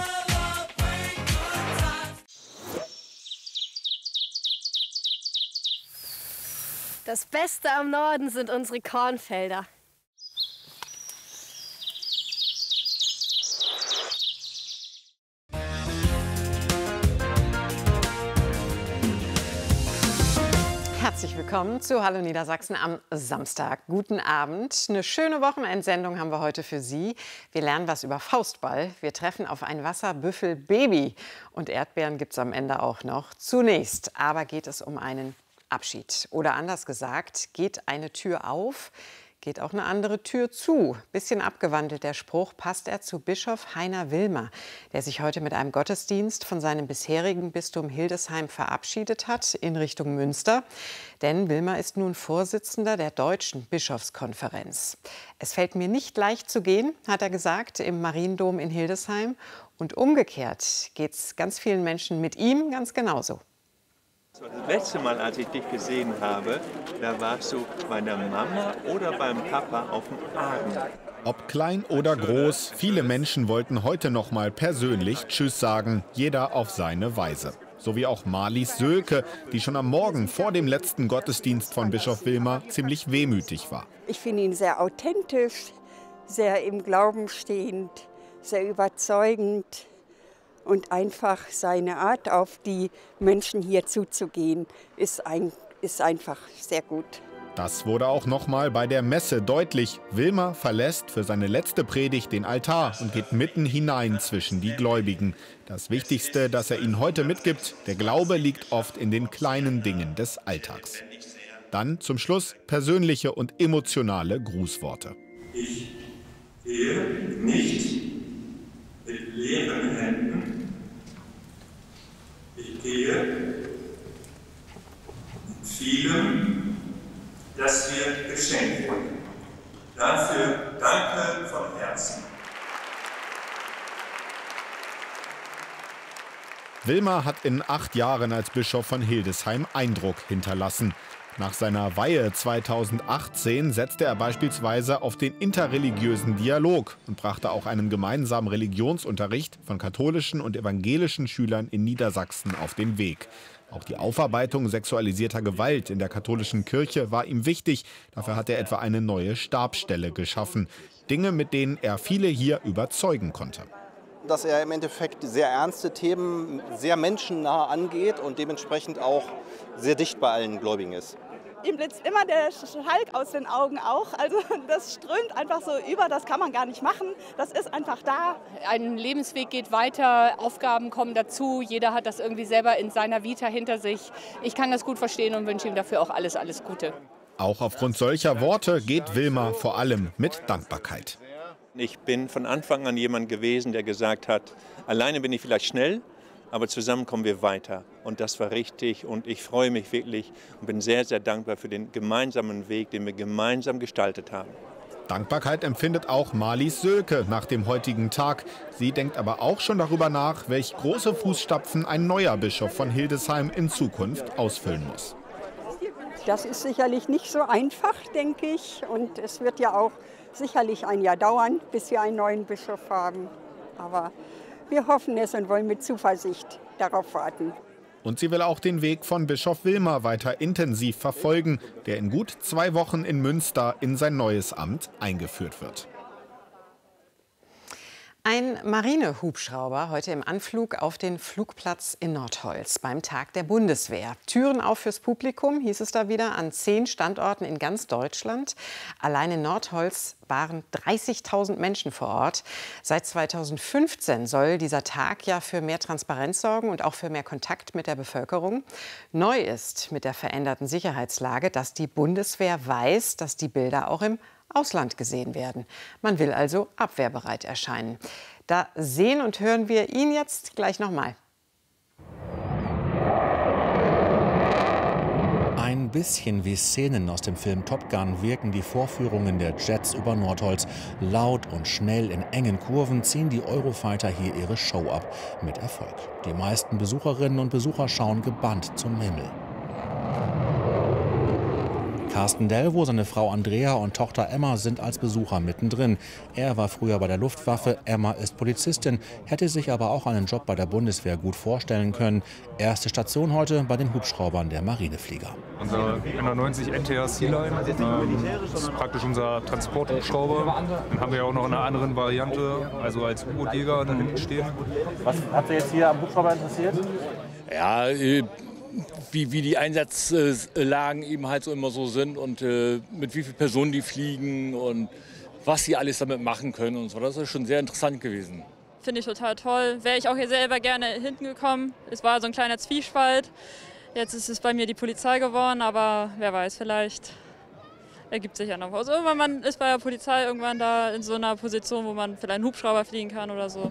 Das Beste am Norden sind unsere Kornfelder. Herzlich willkommen zu Hallo Niedersachsen am Samstag. Guten Abend. Eine schöne Wochenendsendung haben wir heute für Sie. Wir lernen was über Faustball. Wir treffen auf ein Wasserbüffel-Baby. Und Erdbeeren gibt es am Ende auch noch. Zunächst aber geht es um einen Abschied. Oder anders gesagt, geht eine Tür auf, geht auch eine andere Tür zu. Bisschen abgewandelt der Spruch, passt er zu Bischof Heiner Wilmer, der sich heute mit einem Gottesdienst von seinem bisherigen Bistum Hildesheim verabschiedet hat in Richtung Münster. Denn Wilmer ist nun Vorsitzender der Deutschen Bischofskonferenz. Es fällt mir nicht leicht zu gehen, hat er gesagt, im Mariendom in Hildesheim. Und umgekehrt geht es ganz vielen Menschen mit ihm ganz genauso. Das letzte Mal, als ich dich gesehen habe, da warst du bei der Mama oder beim Papa auf dem Arm. Ob klein oder groß, viele Menschen wollten heute noch mal persönlich Tschüss sagen, jeder auf seine Weise. So wie auch Marlies Sölke, die schon am Morgen vor dem letzten Gottesdienst von Bischof Wilmer ziemlich wehmütig war. Ich finde ihn sehr authentisch, sehr im Glauben stehend, sehr überzeugend. Und einfach seine Art, auf die Menschen hier zuzugehen, ist, ein, ist einfach sehr gut. Das wurde auch noch mal bei der Messe deutlich. Wilmer verlässt für seine letzte Predigt den Altar und geht mitten hinein zwischen die Gläubigen. Das Wichtigste, das er ihnen heute mitgibt, der Glaube liegt oft in den kleinen Dingen des Alltags. Dann zum Schluss persönliche und emotionale Grußworte. Ich gehe nicht mit leeren Händen. Ich gehe mit vielem, das wir geschenkt wurden. Dafür danke von Herzen. Wilmer hat in acht Jahren als Bischof von Hildesheim Eindruck hinterlassen. Nach seiner Weihe zweitausendachtzehn setzte er beispielsweise auf den interreligiösen Dialog und brachte auch einen gemeinsamen Religionsunterricht von katholischen und evangelischen Schülern in Niedersachsen auf den Weg. Auch die Aufarbeitung sexualisierter Gewalt in der katholischen Kirche war ihm wichtig. Dafür hat er etwa eine neue Stabsstelle geschaffen. Dinge, mit denen er viele hier überzeugen konnte. Dass er im Endeffekt sehr ernste Themen sehr menschennah angeht und dementsprechend auch sehr dicht bei allen Gläubigen ist. Ihm blitzt immer der Schalk aus den Augen auch. Also das strömt einfach so über, das kann man gar nicht machen. Das ist einfach da. Ein Lebensweg geht weiter, Aufgaben kommen dazu. Jeder hat das irgendwie selber in seiner Vita hinter sich. Ich kann das gut verstehen und wünsche ihm dafür auch alles, alles Gute. Auch aufgrund solcher Worte geht Wilmer vor allem mit Dankbarkeit. Ich bin von Anfang an jemand gewesen, der gesagt hat, alleine bin ich vielleicht schnell, aber zusammen kommen wir weiter. Und das war richtig und ich freue mich wirklich und bin sehr, sehr dankbar für den gemeinsamen Weg, den wir gemeinsam gestaltet haben. Dankbarkeit empfindet auch Marlies Sölke nach dem heutigen Tag. Sie denkt aber auch schon darüber nach, welch große Fußstapfen ein neuer Bischof von Hildesheim in Zukunft ausfüllen muss. Das ist sicherlich nicht so einfach, denke ich. Und es wird ja auch sicherlich ein Jahr dauern, bis wir einen neuen Bischof haben. Aber wir hoffen es und wollen mit Zuversicht darauf warten. Und sie will auch den Weg von Bischof Wilmer weiter intensiv verfolgen, der in gut zwei Wochen in Münster in sein neues Amt eingeführt wird. Ein Marinehubschrauber heute im Anflug auf den Flugplatz in Nordholz beim Tag der Bundeswehr. Türen auf fürs Publikum, hieß es da wieder, an zehn Standorten in ganz Deutschland. Allein in Nordholz waren dreißigtausend Menschen vor Ort. Seit zweitausendfünfzehn soll dieser Tag ja für mehr Transparenz sorgen und auch für mehr Kontakt mit der Bevölkerung. Neu ist mit der veränderten Sicherheitslage, dass die Bundeswehr weiß, dass die Bilder auch im Ausland gesehen werden. Man will also abwehrbereit erscheinen. Da sehen und hören wir ihn jetzt gleich noch mal. Ein bisschen wie Szenen aus dem Film Top Gun wirken die Vorführungen der Jets über Nordholz. Laut und schnell in engen Kurven ziehen die Eurofighter hier ihre Show ab. Mit Erfolg. Die meisten Besucherinnen und Besucher schauen gebannt zum Himmel. Carsten Delvo, seine Frau Andrea und Tochter Emma sind als Besucher mittendrin. Er war früher bei der Luftwaffe, Emma ist Polizistin, hätte sich aber auch einen Job bei der Bundeswehr gut vorstellen können. Erste Station heute bei den Hubschraubern der Marineflieger. Unser hundertneunzig N T R Sea-Line, ähm, das ist praktisch unser Transporthubschrauber. Dann haben wir ja auch noch eine andere Variante, also als U-Boot-Jäger da hinten stehen. Was hat Sie jetzt hier am Hubschrauber interessiert? Ja, wie, wie die Einsatzlagen eben halt so immer so sind und äh, mit wie vielen Personen die fliegen und was sie alles damit machen können und so. Das ist schon sehr interessant gewesen. Finde ich total toll. Wäre ich auch hier selber gerne hinten gekommen. Es war so ein kleiner Zwiespalt. Jetzt ist es bei mir die Polizei geworden, aber wer weiß, vielleicht ergibt sich ja noch was. Irgendwann man ist bei der Polizei irgendwann da in so einer Position, wo man vielleicht einen Hubschrauber fliegen kann oder so.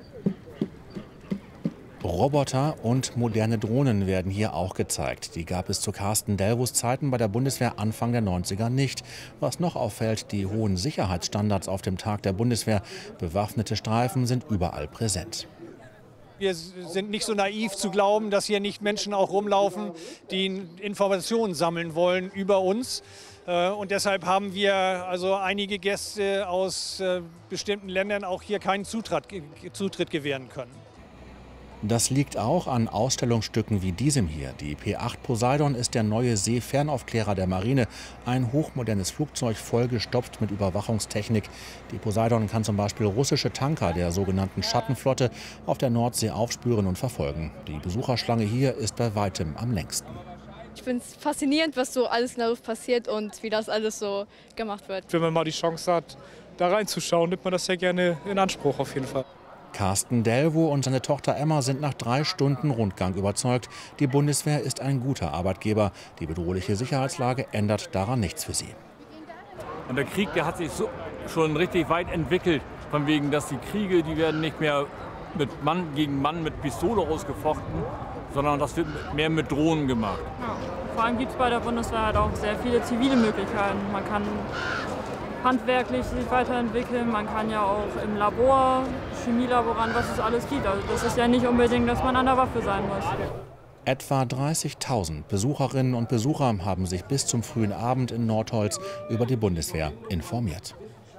Roboter und moderne Drohnen werden hier auch gezeigt. Die gab es zu Carsten Delvos Zeiten bei der Bundeswehr Anfang der neunziger nicht. Was noch auffällt, die hohen Sicherheitsstandards auf dem Tag der Bundeswehr. Bewaffnete Streifen sind überall präsent. Wir sind nicht so naiv zu glauben, dass hier nicht Menschen auch rumlaufen, die Informationen sammeln wollen über uns. Und deshalb haben wir also einige Gäste aus bestimmten Ländern auch hier keinen Zutritt, Zutritt gewähren können. Das liegt auch an Ausstellungsstücken wie diesem hier. Die P acht Poseidon ist der neue Seefernaufklärer der Marine. Ein hochmodernes Flugzeug, vollgestopft mit Überwachungstechnik. Die Poseidon kann zum Beispiel russische Tanker der sogenannten Schattenflotte auf der Nordsee aufspüren und verfolgen. Die Besucherschlange hier ist bei weitem am längsten. Ich finde es faszinierend, was so alles in der Luft passiert und wie das alles so gemacht wird. Wenn man mal die Chance hat, da reinzuschauen, nimmt man das ja gerne in Anspruch auf jeden Fall. Carsten Delvaux und seine Tochter Emma sind nach drei Stunden Rundgang überzeugt. Die Bundeswehr ist ein guter Arbeitgeber. Die bedrohliche Sicherheitslage ändert daran nichts für sie. Und der Krieg, der hat sich so schon richtig weit entwickelt. Von wegen, dass die Kriege, die werden nicht mehr mit Mann gegen Mann mit Pistole ausgefochten, sondern das wird mehr mit Drohnen gemacht. Ja. Vor allem gibt es bei der Bundeswehr halt auch sehr viele zivile Möglichkeiten. Man kann handwerklich sich weiterentwickeln, man kann ja auch im Labor, Chemielaborant, was es alles gibt. Also das ist ja nicht unbedingt, dass man an der Waffe sein muss. Etwa dreißigtausend Besucherinnen und Besucher haben sich bis zum frühen Abend in Nordholz über die Bundeswehr informiert.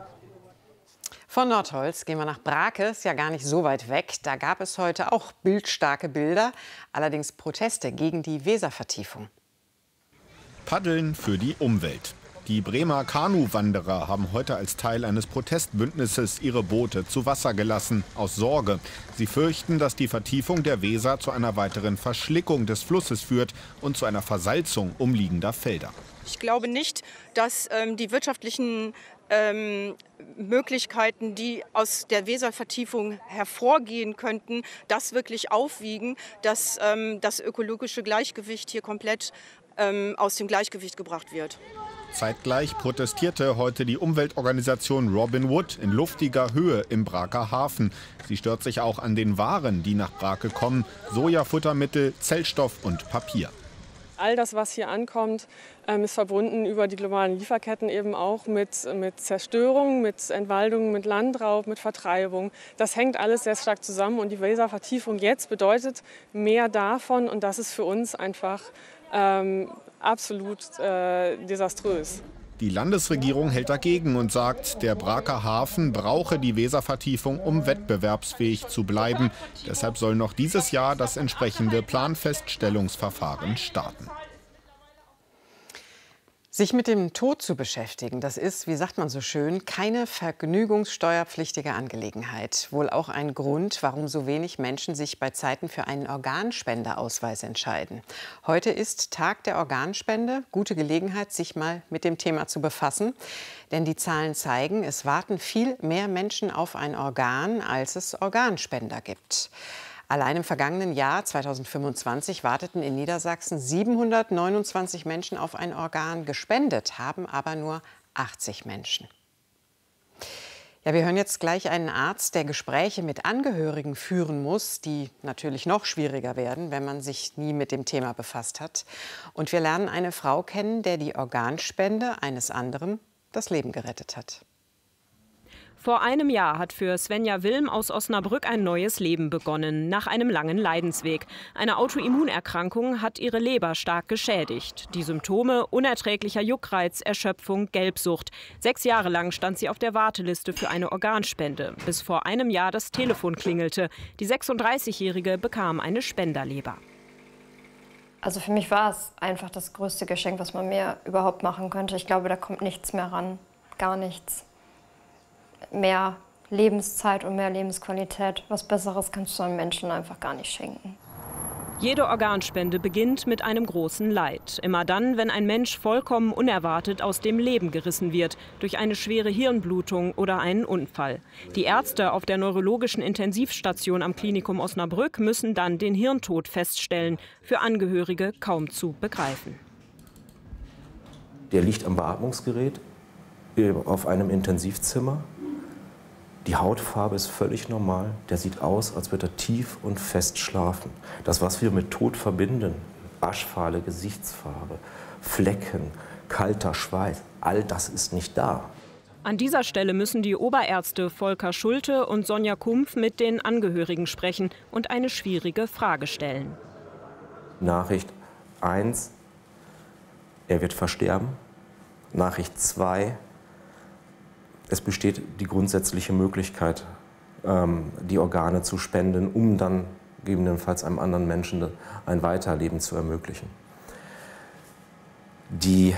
Von Nordholz gehen wir nach Brake, ist ja gar nicht so weit weg. Da gab es heute auch bildstarke Bilder, allerdings Proteste gegen die Weservertiefung. Paddeln für die Umwelt. Die Bremer Kanuwanderer haben heute als Teil eines Protestbündnisses ihre Boote zu Wasser gelassen, aus Sorge. Sie fürchten, dass die Vertiefung der Weser zu einer weiteren Verschlickung des Flusses führt und zu einer Versalzung umliegender Felder. Ich glaube nicht, dass ähm, die wirtschaftlichen ähm, Möglichkeiten, die aus der Weservertiefung hervorgehen könnten, das wirklich aufwiegen, dass ähm, das ökologische Gleichgewicht hier komplett ähm, aus dem Gleichgewicht gebracht wird. Zeitgleich protestierte heute die Umweltorganisation Robin Wood in luftiger Höhe im Braker Hafen. Sie stört sich auch an den Waren, die nach Brake kommen: Sojafuttermittel, Zellstoff und Papier. All das, was hier ankommt, ist verbunden über die globalen Lieferketten eben auch mit, mit Zerstörung, mit Entwaldung, mit Landraub, mit Vertreibung. Das hängt alles sehr stark zusammen und die Weservertiefung jetzt bedeutet mehr davon und das ist für uns einfach ähm, absolut äh, desaströs. Die Landesregierung hält dagegen und sagt, der Braker Hafen brauche die Weservertiefung, um wettbewerbsfähig zu bleiben. Deshalb soll noch dieses Jahr das entsprechende Planfeststellungsverfahren starten. Sich mit dem Tod zu beschäftigen, das ist, wie sagt man so schön, keine vergnügungssteuerpflichtige Angelegenheit. Wohl auch ein Grund, warum so wenig Menschen sich bei Zeiten für einen Organspendeausweis entscheiden. Heute ist Tag der Organspende. Gute Gelegenheit, sich mal mit dem Thema zu befassen. Denn die Zahlen zeigen, es warten viel mehr Menschen auf ein Organ, als es Organspender gibt. Allein im vergangenen Jahr zweitausendfünfundzwanzig warteten in Niedersachsen siebenhundertneunundzwanzig Menschen auf ein Organ. Gespendet haben aber nur achtzig Menschen. Ja, wir hören jetzt gleich einen Arzt, der Gespräche mit Angehörigen führen muss, die natürlich noch schwieriger werden, wenn man sich nie mit dem Thema befasst hat. Und wir lernen eine Frau kennen, der die Organspende eines anderen das Leben gerettet hat. Vor einem Jahr hat für Svenja Wilm aus Osnabrück ein neues Leben begonnen, nach einem langen Leidensweg. Eine Autoimmunerkrankung hat ihre Leber stark geschädigt. Die Symptome: unerträglicher Juckreiz, Erschöpfung, Gelbsucht. Sechs Jahre lang stand sie auf der Warteliste für eine Organspende, bis vor einem Jahr das Telefon klingelte. Die sechsunddreißigjährige bekam eine Spenderleber. Also für mich war es einfach das größte Geschenk, was man mir überhaupt machen könnte. Ich glaube, da kommt nichts mehr ran, gar nichts. Mehr Lebenszeit und mehr Lebensqualität. Was Besseres kannst du einem Menschen einfach gar nicht schenken. Jede Organspende beginnt mit einem großen Leid. Immer dann, wenn ein Mensch vollkommen unerwartet aus dem Leben gerissen wird, durch eine schwere Hirnblutung oder einen Unfall. Die Ärzte auf der neurologischen Intensivstation am Klinikum Osnabrück müssen dann den Hirntod feststellen, für Angehörige kaum zu begreifen. Der liegt am Beatmungsgerät auf einem Intensivzimmer. Die Hautfarbe ist völlig normal. Der sieht aus, als würde er tief und fest schlafen. Das, was wir mit Tod verbinden, aschfahle Gesichtsfarbe, Flecken, kalter Schweiß, all das ist nicht da. An dieser Stelle müssen die Oberärzte Volker Schulte und Sonja Kumpf mit den Angehörigen sprechen und eine schwierige Frage stellen. Nachricht eins, er wird versterben. Nachricht zwei, es besteht die grundsätzliche Möglichkeit, die Organe zu spenden, um dann gegebenenfalls einem anderen Menschen ein Weiterleben zu ermöglichen. Die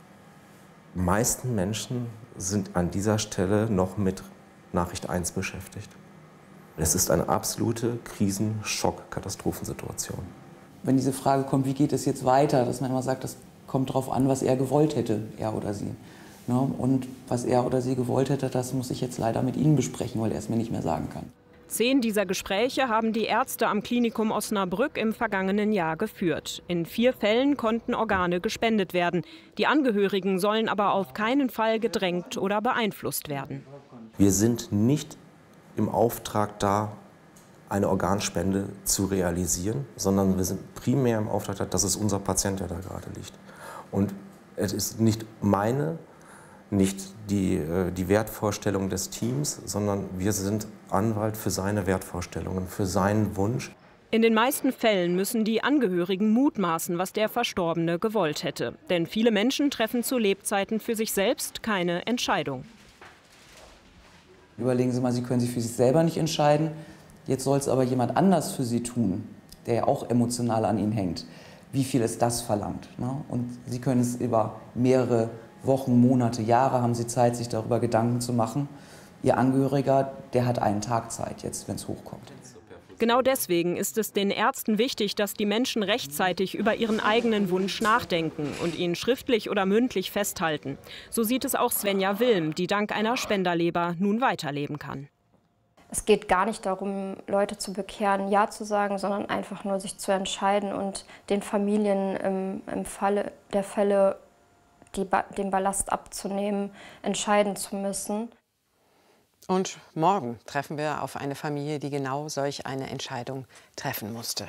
meisten Menschen sind an dieser Stelle noch mit Nachricht eins beschäftigt. Es ist eine absolute Krisen-Schock-Katastrophensituation. Wenn diese Frage kommt, wie geht es jetzt weiter, dass man immer sagt, das kommt darauf an, was er gewollt hätte, er oder sie. Ja, und was er oder sie gewollt hätte, das muss ich jetzt leider mit Ihnen besprechen, weil er es mir nicht mehr sagen kann. Zehn dieser Gespräche haben die Ärzte am Klinikum Osnabrück im vergangenen Jahr geführt. In vier Fällen konnten Organe gespendet werden. Die Angehörigen sollen aber auf keinen Fall gedrängt oder beeinflusst werden. Wir sind nicht im Auftrag da, eine Organspende zu realisieren, sondern wir sind primär im Auftrag da, das ist unser Patient, der da gerade liegt. Und es ist nicht meine nicht die, die Wertvorstellung des Teams, sondern wir sind Anwalt für seine Wertvorstellungen, für seinen Wunsch. In den meisten Fällen müssen die Angehörigen mutmaßen, was der Verstorbene gewollt hätte. Denn viele Menschen treffen zu Lebzeiten für sich selbst keine Entscheidung. Überlegen Sie mal, Sie können sich für sich selber nicht entscheiden. Jetzt soll es aber jemand anders für Sie tun, der ja auch emotional an Ihnen hängt. Wie viel ist das verlangt? Ne? Und Sie können es über mehrere Wochen, Monate, Jahre haben Sie Zeit, sich darüber Gedanken zu machen. Ihr Angehöriger, der hat einen Tag Zeit, jetzt, wenn es hochkommt. Genau deswegen ist es den Ärzten wichtig, dass die Menschen rechtzeitig über ihren eigenen Wunsch nachdenken und ihn schriftlich oder mündlich festhalten. So sieht es auch Svenja Wilm, die dank einer Spenderleber nun weiterleben kann. Es geht gar nicht darum, Leute zu bekehren, Ja zu sagen, sondern einfach nur sich zu entscheiden und den Familien im, im Falle der Fälle die, den Ballast abzunehmen, entscheiden zu müssen. Und morgen treffen wir auf eine Familie, die genau solch eine Entscheidung treffen musste.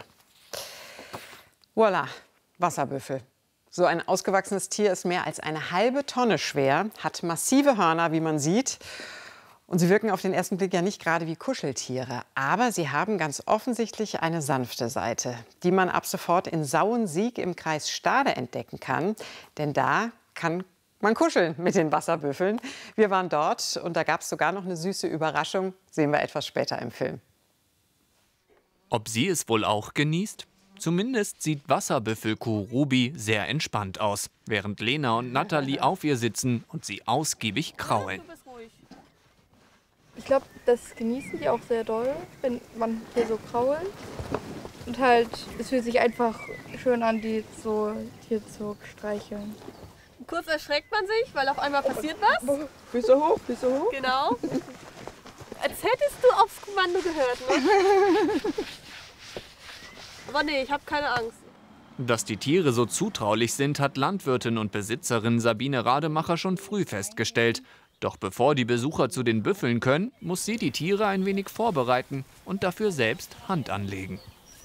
Voilà, Wasserbüffel. So ein ausgewachsenes Tier ist mehr als eine halbe Tonne schwer, hat massive Hörner, wie man sieht. Und sie wirken auf den ersten Blick ja nicht gerade wie Kuscheltiere. Aber sie haben ganz offensichtlich eine sanfte Seite, die man ab sofort in Sauensiek im Kreis Stade entdecken kann. Denn da kann man kuscheln mit den Wasserbüffeln. Wir waren dort und da gab es sogar noch eine süße Überraschung. Sehen wir etwas später im Film. Ob sie es wohl auch genießt? Zumindest sieht Wasserbüffelkuh Ruby sehr entspannt aus, während Lena und Natalie auf ihr sitzen und sie ausgiebig kraulen. Ich glaube, das genießen die auch sehr doll, wenn man hier so krault. Und halt, es fühlt sich einfach schön an, die so hier zu streicheln. Kurz erschreckt man sich, weil auf einmal passiert was. Füße hoch, Füße hoch. Genau. Als hättest du aufs Kommando gehört, ne? Aber nee, ich habe keine Angst. Dass die Tiere so zutraulich sind, hat Landwirtin und Besitzerin Sabine Rademacher schon früh festgestellt. Doch bevor die Besucher zu den Büffeln können, muss sie die Tiere ein wenig vorbereiten und dafür selbst Hand anlegen.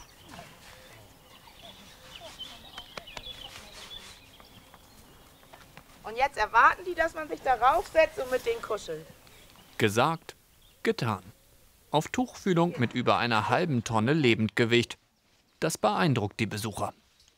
Und jetzt erwarten die, dass man sich da raufsetzt und mit denen kuschelt. Gesagt, getan. Auf Tuchfühlung mit über einer halben Tonne Lebendgewicht. Das beeindruckt die Besucher.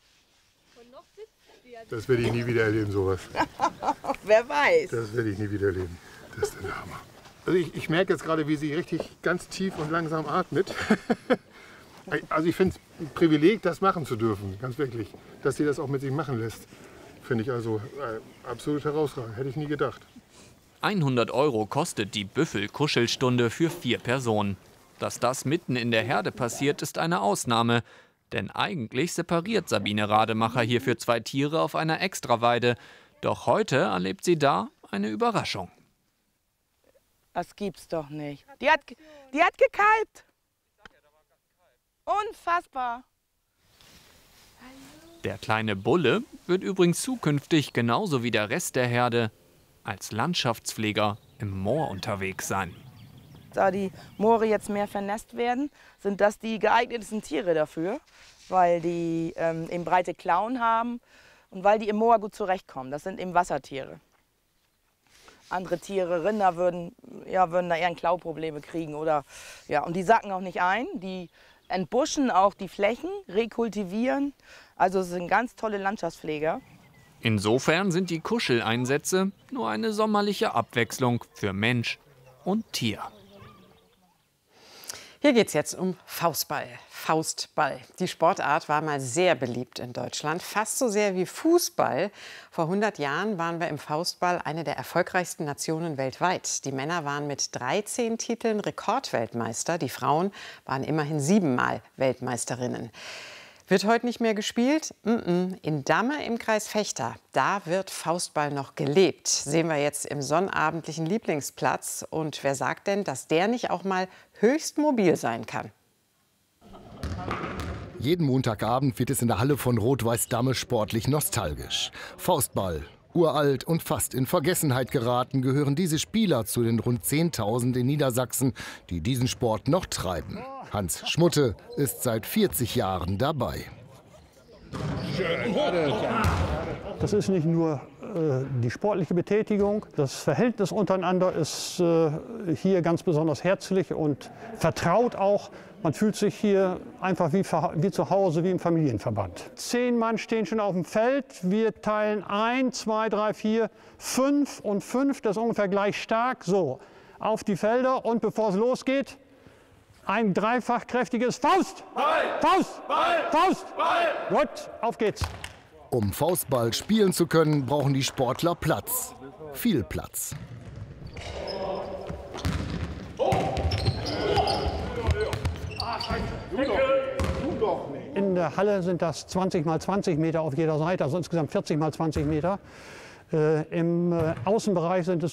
Das werde ich nie wieder erleben, sowas. Wer weiß. Das werde ich nie wieder erleben. Das ist der Hammer. Also ich, ich merke jetzt gerade, wie sie richtig ganz tief und langsam atmet. Also ich finde es ein Privileg, das machen zu dürfen, ganz wirklich. Dass sie das auch mit sich machen lässt. Finde ich also äh, absolut herausragend. Hätte ich nie gedacht. hundert Euro kostet die Büffel-Kuschelstunde für vier Personen. Dass das mitten in der Herde passiert, ist eine Ausnahme. Denn eigentlich separiert Sabine Rademacher hierfür zwei Tiere auf einer Extraweide. Doch heute erlebt sie da eine Überraschung. Das gibt's doch nicht. Die hat, die hat gekalbt. Unfassbar. Der kleine Bulle wird übrigens zukünftig genauso wie der Rest der Herde als Landschaftspfleger im Moor unterwegs sein. Da die Moore jetzt mehr vernässt werden, sind das die geeignetsten Tiere dafür, weil die ähm, eben breite Klauen haben und weil die im Moor gut zurechtkommen. Das sind eben Wassertiere. Andere Tiere, Rinder, würden, ja, würden da eher Klauprobleme kriegen. Oder, ja, und die sacken auch nicht ein. Die entbuschen auch die Flächen, rekultivieren. Also es sind ganz tolle Landschaftspfleger. Insofern sind die Kuscheleinsätze nur eine sommerliche Abwechslung für Mensch und Tier. Hier geht es jetzt um Faustball. Faustball. Die Sportart war mal sehr beliebt in Deutschland, fast so sehr wie Fußball. Vor hundert Jahren waren wir im Faustball eine der erfolgreichsten Nationen weltweit. Die Männer waren mit dreizehn Titeln Rekordweltmeister, die Frauen waren immerhin siebenmal Weltmeisterinnen. Wird heute nicht mehr gespielt? In Damme im Kreis Vechta, da wird Faustball noch gelebt. Sehen wir jetzt im sonnabendlichen Lieblingsplatz. Und wer sagt denn, dass der nicht auch mal höchst mobil sein kann? Jeden Montagabend wird es in der Halle von Rot-Weiß Damme sportlich nostalgisch. Faustball, uralt und fast in Vergessenheit geraten, gehören diese Spieler zu den rund zehntausend in Niedersachsen, die diesen Sport noch treiben. Hans Schmutte ist seit vierzig Jahren dabei. Das ist nicht nur äh, die sportliche Betätigung, das Verhältnis untereinander ist äh, hier ganz besonders herzlich und vertraut auch. Man fühlt sich hier einfach wie, wie zu Hause, wie im Familienverband. Zehn Mann stehen schon auf dem Feld. Wir teilen ein, zwei, drei, vier, fünf und fünf. Das ist ungefähr gleich stark. So, auf die Felder und bevor es losgeht, ein dreifach kräftiges Faust! Ball! Faust! Ball! Faust! Ball! Gut, auf geht's. Um Faustball spielen zu können, brauchen die Sportler Platz. Viel Platz. In der Halle sind das zwanzig mal zwanzig Meter auf jeder Seite, also insgesamt vierzig mal zwanzig Meter. Äh, Im äh, Außenbereich sind es